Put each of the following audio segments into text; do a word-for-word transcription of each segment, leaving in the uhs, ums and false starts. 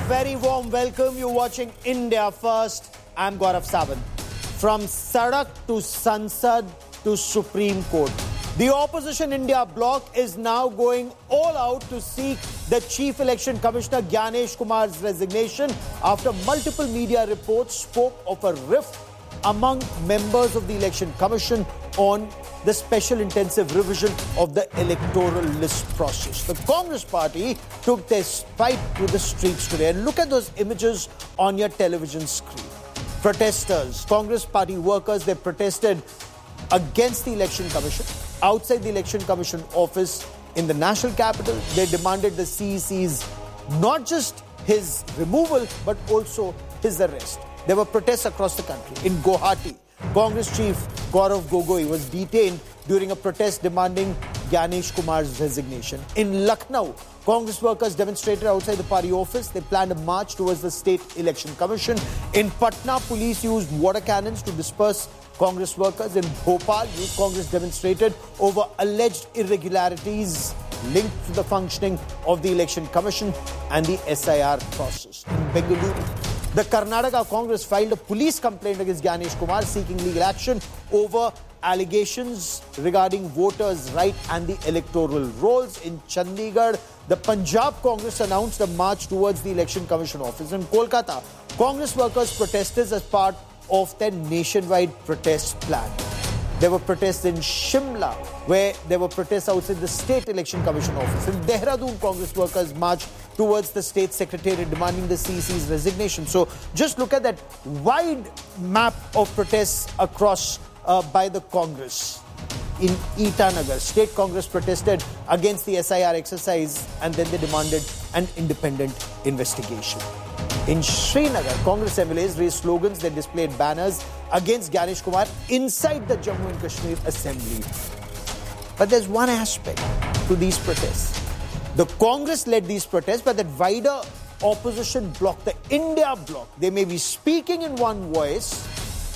very warm welcome. You're watching India First. I'm Gaurav Sawant. From Sadak to Sansad to Supreme Court, the opposition India bloc is now going all out to seek the Chief Election Commissioner Gyanesh Kumar's resignation after multiple media reports spoke of a rift among members of the Election Commission on the special intensive revision of the electoral list process. The Congress party took their spite to the streets today. And look at those images on your television screen. Protesters, Congress party workers, they protested against the Election Commission. Outside the Election Commission office in the national capital, they demanded the C E C's not just his removal, but also his arrest. There were protests across the country. In Guwahati, Congress chief Gaurav Gogoi was detained during a protest demanding Gyanesh Kumar's resignation. In Lucknow, Congress workers demonstrated outside the party office. They planned a march towards the State Election Commission. In Patna, police used water cannons to disperse Congress workers. In Bhopal, youth Congress demonstrated over alleged irregularities linked to the functioning of the Election Commission and the S I R process. In Bengaluru, the Karnataka Congress filed a police complaint against Gyanesh Kumar seeking legal action over allegations regarding voters' rights and the electoral rolls. In Chandigarh, the Punjab Congress announced a march towards the Election Commission office. In Kolkata, Congress workers protested as part of their nationwide protest plan. There were protests in Shimla, where there were protests outside the State Election Commission office. In Dehradun, Congress workers marched towards the State Secretariat demanding the C E C's resignation. So just look at that wide map of protests across uh, by the Congress. In Itanagar, State Congress protested against the S I R exercise and then they demanded an independent investigation. In Srinagar, Congress M L As raised slogans. They displayed banners against Gyanesh Kumar inside the Jammu and Kashmir Assembly. But there's one aspect to these protests. The Congress led these protests, but that wider opposition bloc, the India bloc, they may be speaking in one voice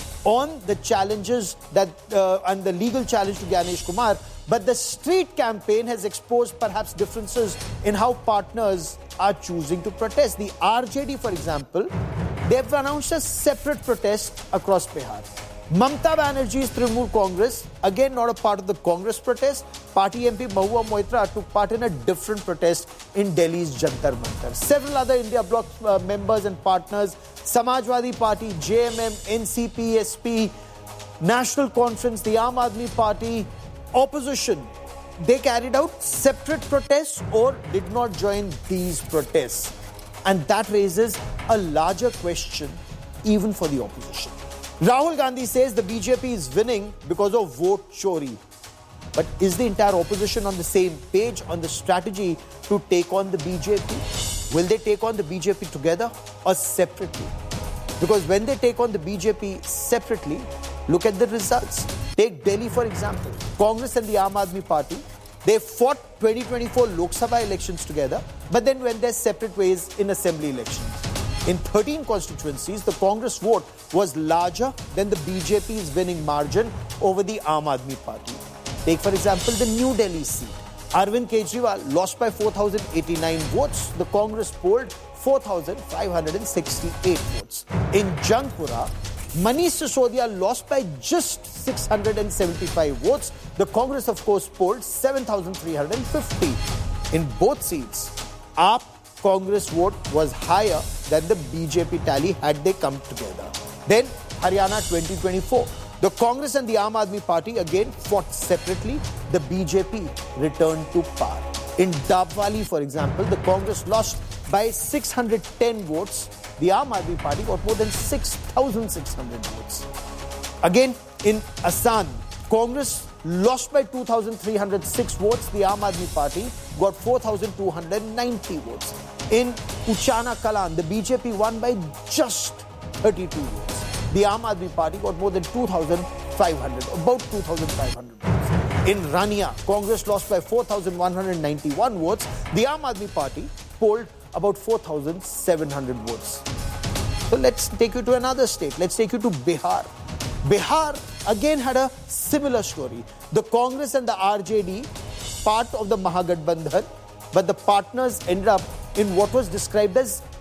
on the challenges that uh, and the legal challenge to Gyanesh Kumar, but the street campaign has exposed perhaps differences in how partners are choosing to protest. The R J D, for example, they have announced a separate protest across Bihar. Mamata Banerjee's Trinamool Congress, again not a part of the Congress protest. Party M P Mahua Moitra took part in a different protest in Delhi's Jantar Mantar. Several other India bloc uh, members and partners, Samajwadi Party, J M M, N C P, S P, National Conference, the Aam Aadmi Party, opposition, they carried out separate protests or did not join these protests. And that raises a larger question even for the opposition. Rahul Gandhi says the B J P is winning because of vote chori. But is the entire opposition on the same page on the strategy to take on the B J P? Will they take on the B J P together or separately? Because when they take on the B J P separately, look at the results. Take Delhi, for example. Congress and the Aam Aadmi Party, they fought twenty twenty-four Lok Sabha elections together, but then went their separate ways in assembly elections. In thirteen constituencies, the Congress vote was larger than the B J P's winning margin over the Aam Aadmi Party. Take, for example, the New Delhi seat. Arvind Kejriwal lost by four thousand eighty-nine votes. The Congress polled four thousand five hundred sixty-eight votes. In Jangpura, Manish Sisodia lost by just six hundred seventy-five votes. The Congress, of course, polled seven thousand three hundred fifty. In both seats, A A P Congress vote was higher than the B J P tally had they come together. Then, Haryana twenty twenty-four. The Congress and the Aam Aadmi Party again fought separately. The B J P returned to par. In Dabwali, for example, the Congress lost by six hundred ten votes. The Aam Aadmi Party got more than six thousand six hundred votes. Again, in Assam, Congress lost by two thousand three hundred six votes. The Aam Aadmi Party got four thousand two hundred ninety votes. In Uchana Kalan, the B J P won by just thirty-two votes. The Aam Aadmi Party got more than two thousand five hundred, about two thousand five hundred votes. In Rania, Congress lost by four thousand one hundred ninety-one votes. The Aam Aadmi Party polled about four thousand seven hundred votes. So let's take you to another state. Let's take you to Bihar. Bihar again had a similar story. The Congress and the R J D, part of the Mahagathbandhan, but the partners ended up in what was described as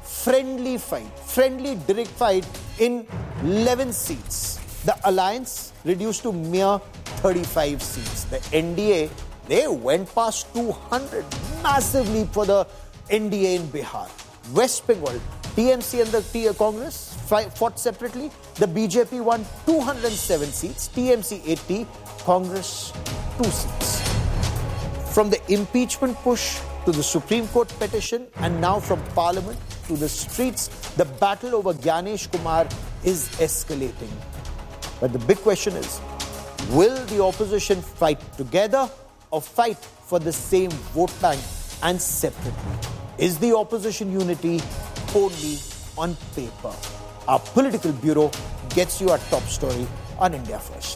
friendly fight, friendly direct fight in eleven seats. The alliance reduced to mere thirty-five seats. The N D A, they went past two hundred. Massive leap for the N D A in Bihar. West Bengal, T M C and the T- Congress fought separately. The B J P won two hundred seven seats, T M C eighty, Congress two seats. From the impeachment push to the Supreme Court petition and now from Parliament to the streets, the battle over Gyanesh Kumar is escalating. But the big question is, will the opposition fight together or fight for the same vote bank and separately? Is the opposition unity only on paper? Our political bureau gets you our top story on India First.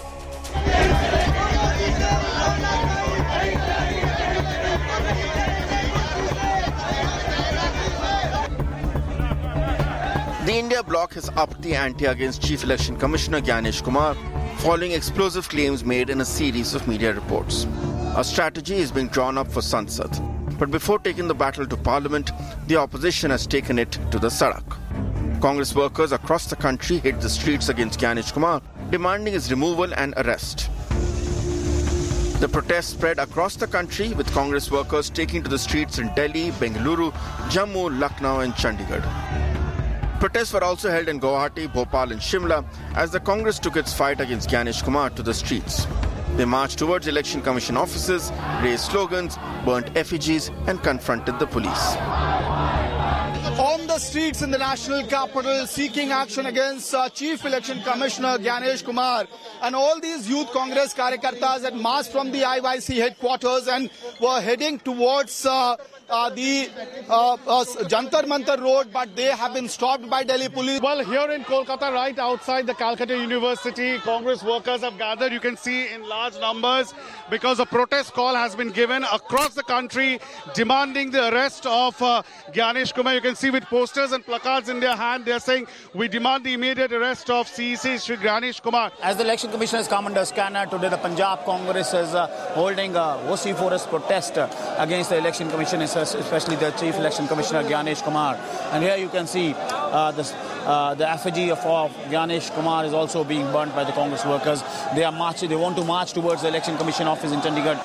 The India bloc has upped the ante against Chief Election Commissioner Gyanesh Kumar following explosive claims made in a series of media reports. A strategy is being drawn up for Sansad. But before taking the battle to Parliament, the opposition has taken it to the Sadak. Congress workers across the country hit the streets against Gyanesh Kumar, demanding his removal and arrest. The protests spread across the country, with Congress workers taking to the streets in Delhi, Bengaluru, Jammu, Lucknow and Chandigarh. Protests were also held in Guwahati, Bhopal and Shimla as the Congress took its fight against Gyanesh Kumar to the streets. They marched towards Election Commission offices, raised slogans, burnt effigies and confronted the police. On the streets in the national capital, seeking action against uh, Chief Election Commissioner Gyanesh Kumar, and all these youth Congress Karyakartas had marched from the I Y C headquarters and were heading towards uh, uh, the uh, uh, Jantar Mantar Road, but they have been stopped by Delhi police. Well, here in Kolkata, right outside the Calcutta University, Congress workers have gathered, you can see, in large numbers, because a protest call has been given across the country demanding the arrest of uh, Gyanesh Kumar. You can see with posters and placards in their hand, they are saying, we demand the immediate arrest of C E C Shri Gyanesh Kumar. As the Election Commission has come under scanner, today the Punjab Congress is uh, holding a vociferous protest uh, against the Election Commission, especially the Chief Election Commissioner Gyanesh Kumar. And here you can see uh, this, uh, the effigy of, of Gyanesh Kumar is also being burnt by the Congress workers. They are marching, they want to march towards the Election Commission office in Chandigarh.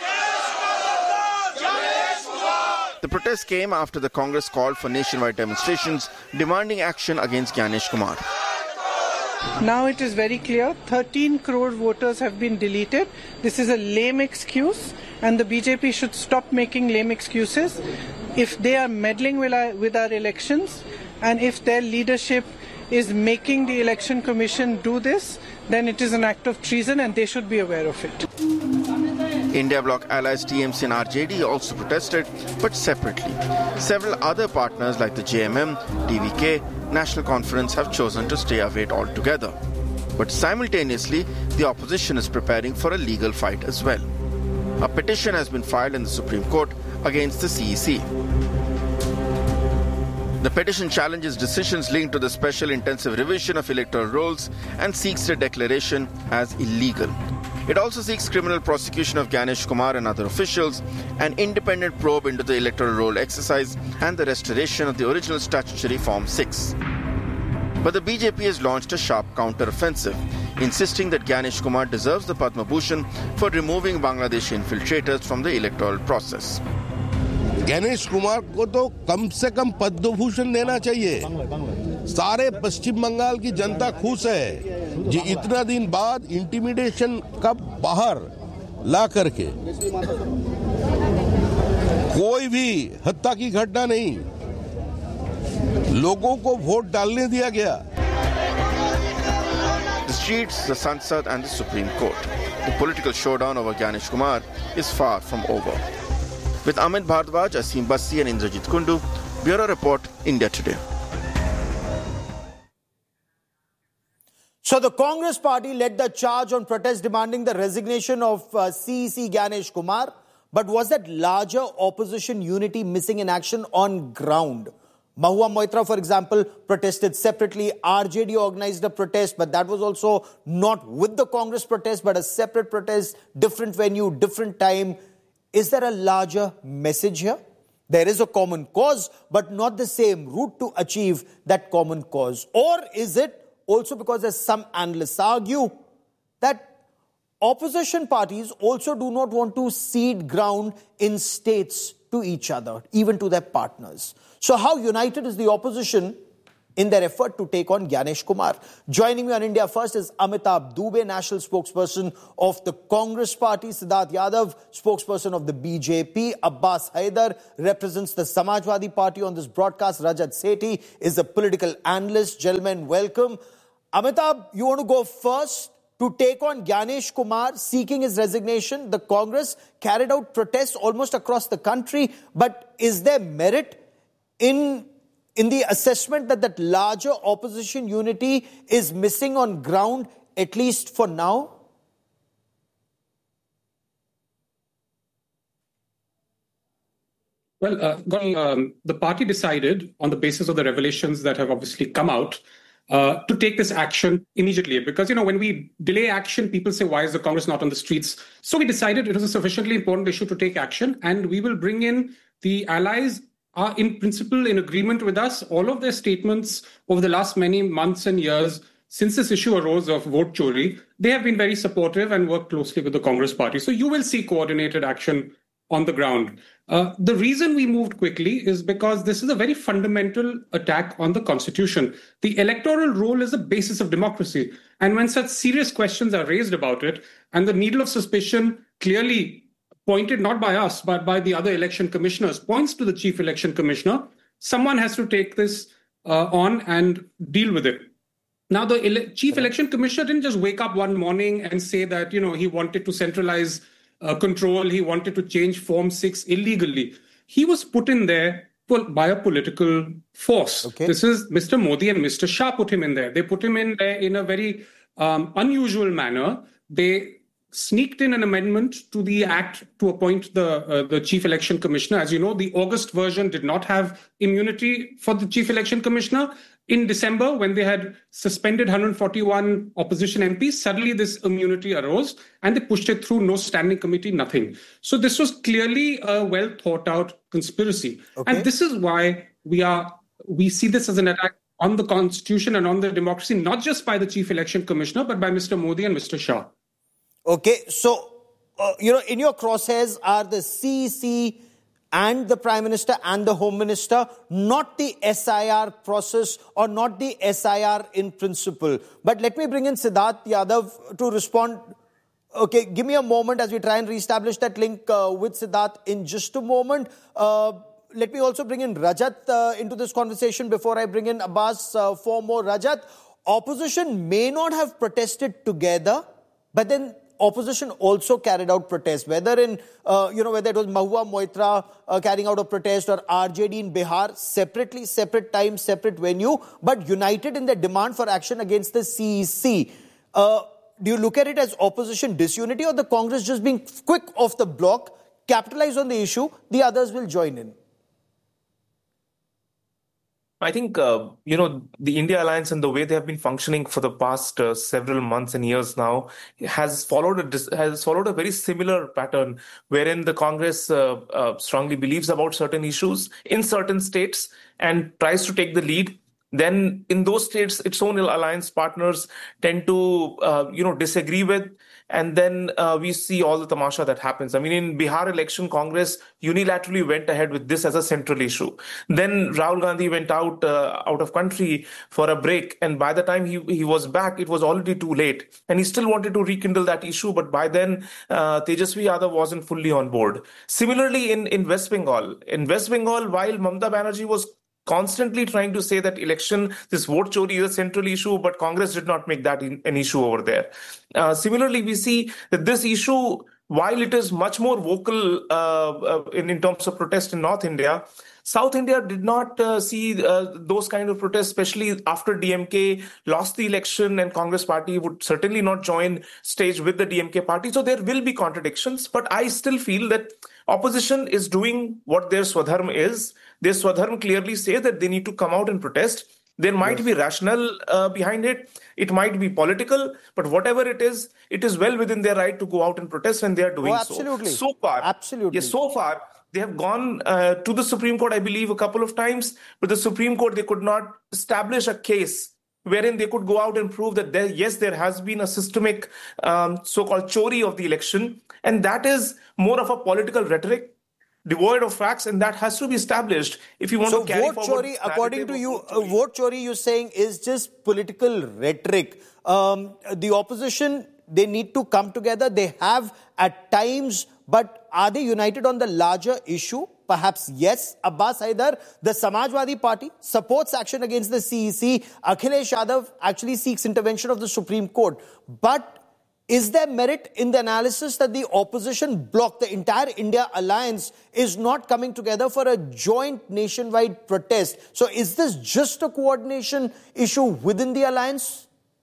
The protest came after the Congress called for nationwide demonstrations demanding action against Gyanesh Kumar. Now it is very clear, thirteen crore voters have been deleted. This is a lame excuse, and the B J P should stop making lame excuses. If they are meddling with our, with our elections, and if their leadership is making the Election Commission do this, then it is an act of treason and they should be aware of it. India bloc allies T M C and R J D also protested, but separately. Several other partners like the J M M, D V K, National Conference have chosen to stay away altogether. But simultaneously, the opposition is preparing for a legal fight as well. A petition has been filed in the Supreme Court against the C E C. The petition challenges decisions linked to the special intensive revision of electoral rolls and seeks their declaration as illegal. It also seeks criminal prosecution of Gyanesh Kumar and other officials, an independent probe into the electoral roll exercise, and the restoration of the original statutory Form six. But the B J P has launched a sharp counter-offensive, insisting that Gyanesh Kumar deserves the Padma Bhushan for removing Bangladeshi infiltrators from the electoral process. Ganesh Kumar को तो कम से कम पद्म भूषण देना चाहिए। सारे पश्चिम बंगाल की जनता खुश है जी इतना दिन बाद इंटिमिडेशन का बाहर ला करके कोई भी हत्या की घटना नहीं, लोगों को वोट डालने दिया गया। The streets, the Sansad and the Supreme Court. The political showdown over Gyanesh Kumar is far from over. With Amit Bhardwaj, Asim Bassi and Indrajit Kundu, Bureau Report, India Today. So the Congress party led the charge on protests demanding the resignation of uh, C E C Gyanesh Kumar. But was that larger opposition unity missing in action on ground? Mahua Moitra, for example, protested separately. R J D organized a protest, but that was also not with the Congress protest, but a separate protest, different venue, different time. Is there a larger message here? There is a common cause, but not the same route to achieve that common cause? Or is it also because, as some analysts argue, that opposition parties also do not want to cede ground in states to each other, even to their partners? So how united is the opposition in their effort to take on Gyanesh Kumar? Joining me on India First is Amitabh Dubey, national spokesperson of the Congress Party; Siddharth Yadav, spokesperson of the B J P; Abbas Haider represents the Samajwadi Party on this broadcast; Rajat Sethi is a political analyst. Gentlemen, welcome. Amitabh, you want to go first? To take on Gyanesh Kumar, seeking his resignation, the Congress carried out protests almost across the country. But is there merit in, in the assessment that that larger opposition unity is missing on ground, at least for now? Well, uh, um, the party decided, on the basis of the revelations that have obviously come out, Uh, to take this action immediately. Because, you know, when we delay action, people say, why is the Congress not on the streets? So we decided it was a sufficiently important issue to take action, and we will bring in the allies are in principle in agreement with us. All of their statements over the last many months and years since this issue arose of vote chori, they have been very supportive and worked closely with the Congress Party. So you will see coordinated action on the ground. Uh, the reason we moved quickly is because this is a very fundamental attack on the Constitution. The electoral roll is the basis of democracy. And when such serious questions are raised about it, and the needle of suspicion clearly pointed not by us, but by the other election commissioners, points to the chief election commissioner, someone has to take this uh, on and deal with it. Now, the ele- chief election commissioner didn't just wake up one morning and say that, you know, he wanted to centralize Uh, control, he wanted to change Form six illegally. He was put in there by a political force. Okay. This is Mister Modi and Mister Shah put him in there. They put him in there in a very um, unusual manner. They sneaked in an amendment to the act to appoint the uh, the chief election commissioner. As you know, the August version did not have immunity for the chief election commissioner. In December, when they had suspended one hundred forty-one opposition M Ps, suddenly this immunity arose and they pushed it through, no standing committee, nothing. So this was clearly a well thought out conspiracy. Okay. And this is why we are we see this as an attack on the Constitution and on the democracy, not just by the chief election commissioner, but by Mister Modi and Mister Shah. Okay, so, uh, you know, in your crosshairs are the C E C and the Prime Minister and the Home Minister, not the S I R process or not the S I R in principle. But let me bring in Siddharth Yadav to respond. Okay, give me a moment as we try and reestablish that link uh, with Siddharth in just a moment. Uh, let me also bring in Rajat uh, into this conversation before I bring in Abbas uh, for more. Rajat, opposition may not have protested together, but then opposition also carried out protests, whether in, uh, you know, whether it was Mahua Moitra uh, carrying out a protest or R J D in Bihar, separately, separate time, separate venue, but united in their demand for action against the C E C. Uh, do you look at it as opposition disunity or the Congress just being quick off the block, capitalize on the issue, the others will join in? I think, uh, you know, the India Alliance and the way they have been functioning for the past uh, several months and years now has followed a, has followed a very similar pattern wherein the Congress uh, uh, strongly believes about certain issues in certain states and tries to take the lead. Then in those states, its own alliance partners tend to, uh, you know, disagree with. And then uh, we see all the tamasha that happens. I mean, in Bihar election, Congress unilaterally went ahead with this as a central issue. Then Rahul Gandhi went out uh, out of country for a break. And by the time he, he was back, it was already too late. And he still wanted to rekindle that issue. But by then, uh, Tejasvi Yadav wasn't fully on board. Similarly, in, in West Bengal, in West Bengal, while Mamata Banerjee was constantly trying to say that election, this vote chori is a central issue, but Congress did not make that in, an issue over there. Uh, similarly, we see that this issue, while it is much more vocal uh, uh, in, in terms of protest in North India, South India did not uh, see uh, those kind of protests, especially after D M K lost the election and Congress party would certainly not join stage with the D M K party. So there will be contradictions, but I still feel that opposition is doing what their Swadharma is. Their Swadharma clearly say that they need to come out and protest. There might yes. be rationale uh, behind it. It might be political, but whatever it is, it is well within their right to go out and protest, and they are doing oh, absolutely. so. So far, absolutely. Yes, so far, They have gone uh, to the Supreme Court, I believe, a couple of times. But the Supreme Court, they could not establish a case wherein they could go out and prove that, there, yes, there has been a systemic um, so-called chori of the election. And that is more of a political rhetoric, devoid of facts, and that has to be established if you want so to carry vote forward. Chori, according to you, uh, vote chori, you're saying, is just political rhetoric. Um, the opposition, they need to come together. They have at times, but are they united on the larger issue? Perhaps yes. Abbas Haidar, the Samajwadi Party, supports action against the C E C. Akhilesh Yadav actually seeks intervention of the Supreme Court. But is there merit in the analysis that the opposition bloc, the entire India alliance, is not coming together for a joint nationwide protest? So is this just a coordination issue within the alliance?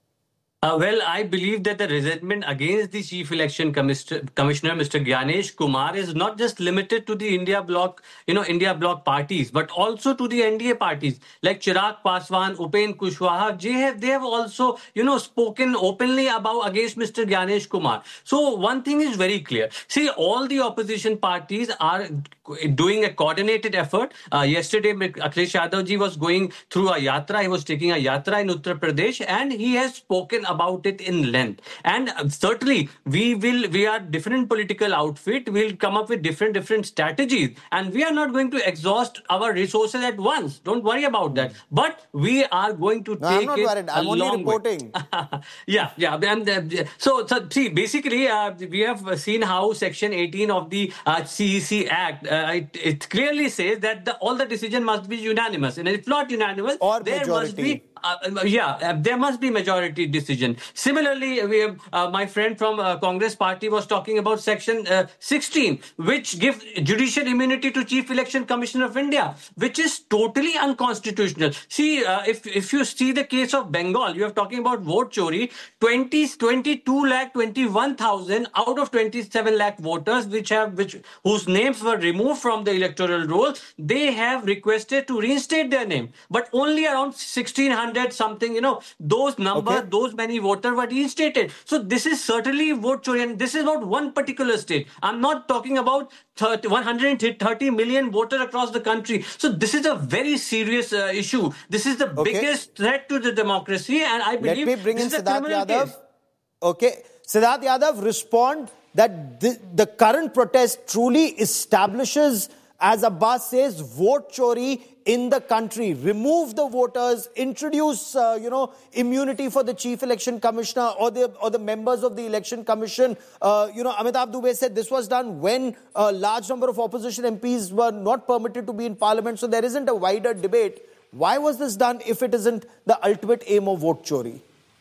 Uh, well, I believe that the resentment against the Chief Election Commissioner, Mister Gyanesh Kumar, is not just limited to the India bloc, you know, India bloc parties, but also to the N D A parties like Chirag Paswan, Upen Kushwaha. They have, they have also, you know, spoken openly about against Mister Gyanesh Kumar. So one thing is very clear. See, all the opposition parties are doing a coordinated effort. Uh, yesterday, Akhilesh Yadav ji was going through a yatra. He was taking a yatra in Uttar Pradesh, and he has spoken about it in length. And uh, certainly, we will. We are different political outfit. We'll come up with different different strategies, and we are not going to exhaust our resources at once. Don't worry about that. But we are going to no, take I'm not it worried. I'm a only long reporting. yeah, yeah. And uh, so, so see, basically, uh, we have seen how Section eighteen of the uh, C E C Act. Uh, it, it clearly says that the, all the decision must be unanimous, and if not unanimous, or there majority. must be uh, yeah, uh, there must be majority decision. Similarly, we have uh, my friend from uh, Congress Party was talking about Section uh, sixteen, which gives judicial immunity to Chief Election Commissioner of India, which is totally unconstitutional. See, uh, if if you see the case of Bengal, you are talking about vote chori. twenty, twenty-two lakh twenty-one thousand out of twenty-seven lakh voters, which have which whose names were removed from the electoral roll, they have requested to reinstate their name, but only around sixteen hundred something, you know, those numbers, okay. those many voters were reinstated. So this is certainly vote chori, and this is not one particular state. I'm not talking about thirty, one hundred thirty million voters across the country. So this is a very serious uh, issue. This is the okay. biggest threat to the democracy, and I believe Let me bring in this is Siddharth a Yadav. Case. Okay, Siddharth Yadav, respond that the, the current protest truly establishes, as Abbas says, vote chori in the country. Remove the voters, introduce, uh, you know, immunity for the Chief Election Commissioner or the or the members of the Election Commission. Uh, you know, Amitabh Dubey said this was done when a large number of opposition M Ps were not permitted to be in Parliament, so there isn't a wider debate. Why was this done if it isn't the ultimate aim of vote chori?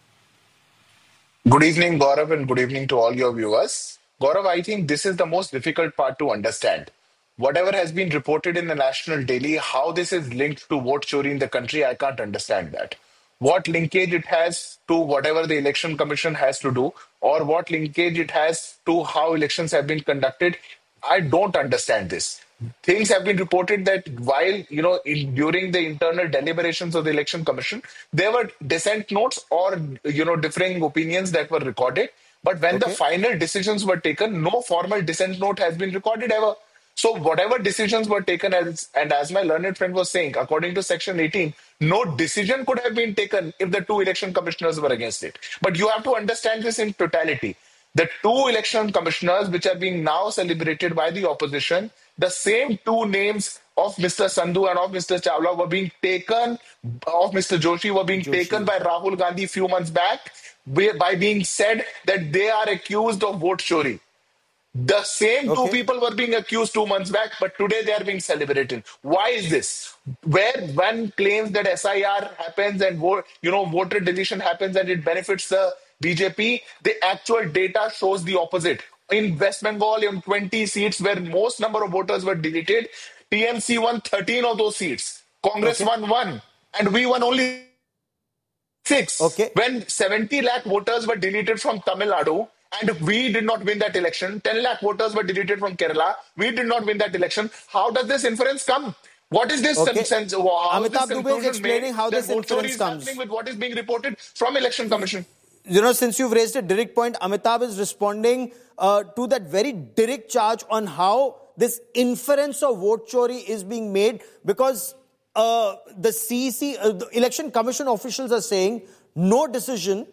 Good evening, Gaurav, and good evening to all your viewers. Gaurav, I think this is the most difficult part to understand. Whatever has been reported in the National Daily, how this is linked to vote chori in the country, I can't understand that. What linkage it has to whatever the Election Commission has to do, or what linkage it has to how elections have been conducted, I don't understand this. Things have been reported that while, you know, in, during the internal deliberations of the Election Commission, there were dissent notes or, you know, differing opinions that were recorded. But when okay. the final decisions were taken, no formal dissent note has been recorded ever. So whatever decisions were taken, as and as my learned friend was saying, according to Section eighteen, no decision could have been taken if the two election commissioners were against it. But you have to understand this in totality. The two election commissioners which are being now celebrated by the opposition, the same two names of Mister Sandhu and of Mister Chawla were being taken, of Mister Joshi were being Joshi. taken by Rahul Gandhi a few months back by being said that they are accused of vote chori. The same okay. two people were being accused two months back, but today they are being celebrated. Why is this? Where one claims that S I R happens and vote, you know, voter deletion happens and it benefits the B J P, the actual data shows the opposite. In West Bengal, in twenty seats where most number of voters were deleted, T M C won thirteen of those seats. Congress okay. won one, and we won only six. Okay. When seventy lakh voters were deleted from Tamil Nadu, and we did not win that election. ten lakh voters were deleted from Kerala. We did not win that election. How does this inference come? What is this okay. sense? How Amitabh Dubey is explaining how this inference comes. With what is being reported from Election Commission. You know, since you've raised a direct point, Amitabh is responding uh, to that very direct charge on how this inference of vote chori is being made? Because uh, the C E C, uh, the Election Commission officials are saying no decision.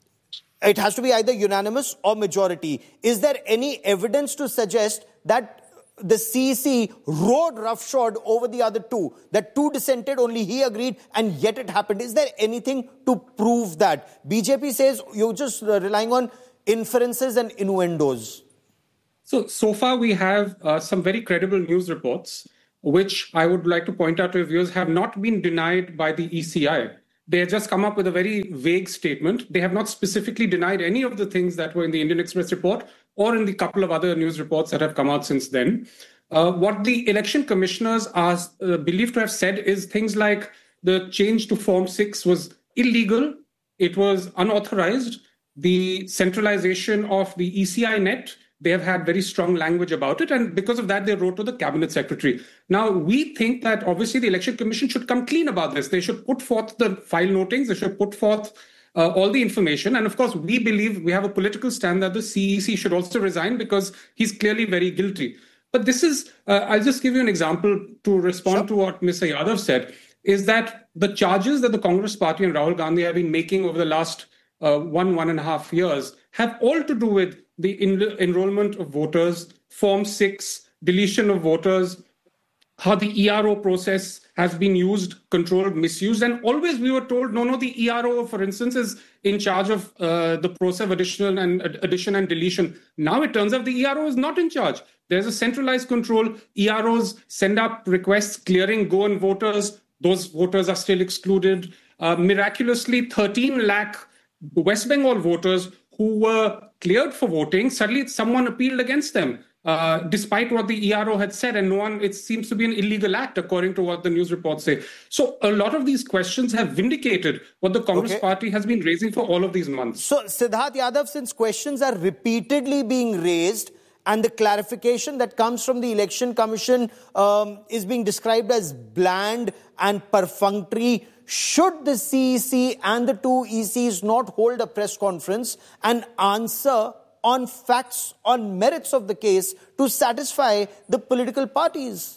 It has to be either unanimous or majority. Is there any evidence to suggest that the C E C rode roughshod over the other two? That two dissented, only he agreed, and yet it happened. Is there anything to prove that? B J P says you're just relying on inferences and innuendos. So, so far we have uh, some very credible news reports, which I would like to point out to your viewers have not been denied by the E C I. They have just come up with a very vague statement. They have not specifically denied any of the things that were in the Indian Express report or in the couple of other news reports that have come out since then. Uh, what the election commissioners are uh, believed to have said is things like the change to Form six was illegal, it was unauthorized, the centralization of the E C I net, they have had very strong language about it, and because of that, they wrote to the cabinet secretary. Now, we think that obviously the Election Commission should come clean about this. They should put forth the file notings, they should put forth uh, all the information. And of course, we believe we have a political stand that the C E C should also resign because he's clearly very guilty. But this is, uh, I'll just give you an example to respond sure. to what Mister Yadav said, is that the charges that the Congress Party and Rahul Gandhi have been making over the last uh, one, one and a half years have all to do with the en- enrollment of voters, Form six, deletion of voters, how the E R O process has been used, controlled, misused. And always we were told, no, no, the E R O, for instance, is in charge of uh, the process of addition and, addition and deletion. Now it turns out the E R O is not in charge. There's a centralized control. E R Os send up requests clearing go-in voters. Those voters are still excluded. Uh, miraculously, thirteen lakh West Bengal voters who were cleared for voting, suddenly someone appealed against them, uh, despite what the E R O had said, and no one, it seems to be an illegal act, according to what the news reports say. So a lot of these questions have vindicated what the Congress okay. Party has been raising for all of these months. So, Siddharth Yadav, since questions are repeatedly being raised, and the clarification that comes from the Election Commission um, is being described as bland and perfunctory, should the C E C and the two E Cs not hold a press conference and answer on facts, on merits of the case to satisfy the political parties?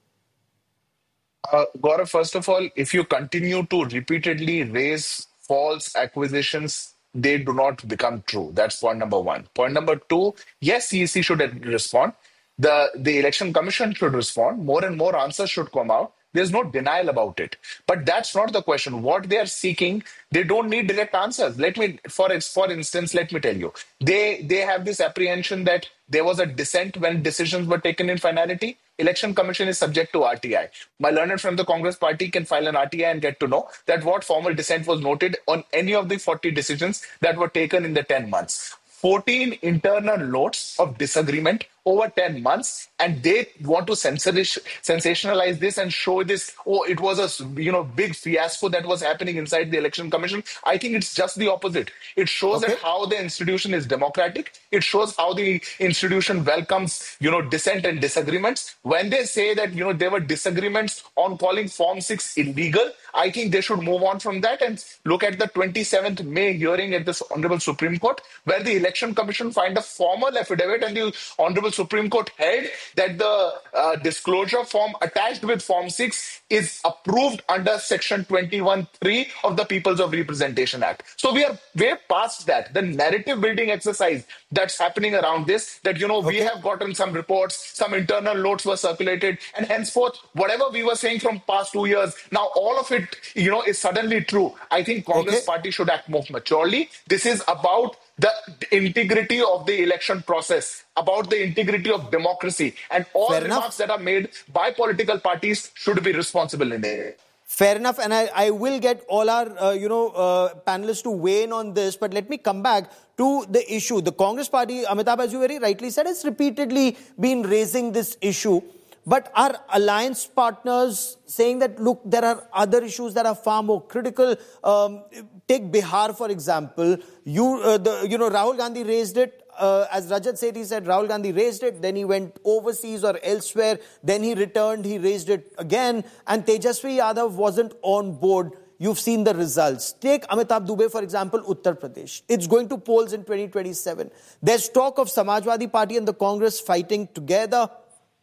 Uh, Gaurav, first of all, if you continue to repeatedly raise false accusations, they do not become true. That's point number one. Point number two, yes, C E C should respond. The, the Election Commission should respond. More and more answers should come out. There's no denial about it. But that's not the question. What they are seeking, they don't need direct answers. Let me, for for instance, let me tell you. They they have this apprehension that there was a dissent when decisions were taken in finality. Election Commission is subject to R T I. My learned from the Congress Party can file an R T I and get to know that what formal dissent was noted on any of the forty decisions that were taken in the ten months. fourteen internal notes of disagreement over ten months, and they want to sensationalize this and show this, oh, it was a you know big fiasco that was happening inside the Election Commission. I think it's just the opposite. It shows okay. that how the institution is democratic. It shows how the institution welcomes you know dissent and disagreements. When they say that you know there were disagreements on calling Form six illegal, I think they should move on from that and look at the twenty-seventh May hearing at the Honorable Supreme Court, where the Election Commission find a formal affidavit and the Honorable Supreme Court held that the uh, disclosure form attached with Form six is approved under Section twenty-one three of the Peoples of Representation Act. So we are way past that. The narrative building exercise that's happening around this, that, you know, okay. we have gotten some reports, some internal notes were circulated, and henceforth, whatever we were saying from past two years, now all of it, you know, is suddenly true. I think Congress okay. Party should act more maturely. This is about the integrity of the election process, about the integrity of democracy, and all Fair remarks enough. that are made by political parties should be responsible in it. Fair enough, and I, I will get all our, uh, you know, uh, panelists to weigh in on this, but let me come back to the issue. The Congress Party, Amitabh, as you very rightly said, has repeatedly been raising this issue. But our alliance partners saying that, look, there are other issues that are far more critical. Um, take Bihar, for example. You, uh, the, you know, Rahul Gandhi raised it. Uh, as Rajat Sethi said, Rahul Gandhi raised it. Then he went overseas or elsewhere. Then he returned. He raised it again. And Tejasvi Yadav wasn't on board. You've seen the results. Take Amitabh Dubey, for example, Uttar Pradesh. It's going to polls in twenty twenty-seven. There's talk of Samajwadi Party and the Congress fighting together.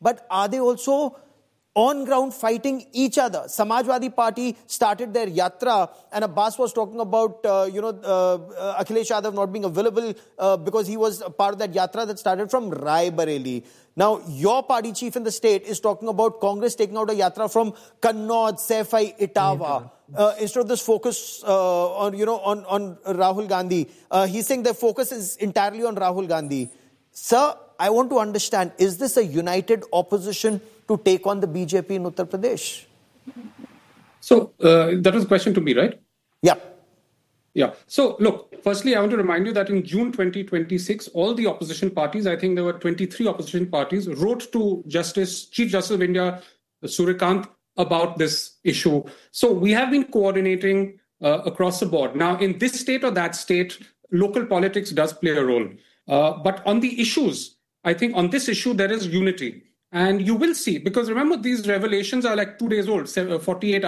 but are they also on ground fighting each other? Samajwadi Party started their yatra, and Abbas was talking about, uh, you know, uh, uh, Akhilesh Yadav not being available uh, because he was a part of that yatra that started from Rai Bareli. Now, your party chief in the state is talking about Congress taking out a yatra from Kannauj, Saifai, Etawah. Uh, instead of this focus uh, on, you know, on, on Rahul Gandhi. Uh, he's saying their focus is entirely on Rahul Gandhi. Sir, I want to understand, is this a united opposition to take on the B J P in Uttar Pradesh? So uh, that was a question to me, right? Yeah. Yeah. So look, firstly, I want to remind you that in June twenty twenty-six, all the opposition parties, I think there were twenty-three opposition parties, wrote to Justice, Chief Justice of India, Suryakant, about this issue. So we have been coordinating uh, across the board. Now, in this state or that state, local politics does play a role. Uh, but on the issues, I think on this issue, there is unity. And you will see, because remember, these revelations are like two days old, forty-eight